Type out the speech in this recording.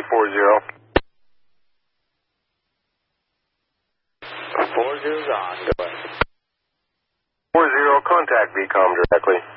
40. 40's on. Go ahead. 40, contact VCOM directly.